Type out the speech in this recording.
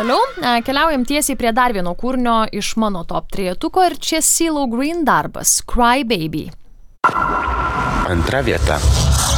Toliau keliaujam tiesiai prie dar vieno kūrinio iš mano top 3-tuko ir čia CeeLo Green darbas Cry Baby. Antra vieta.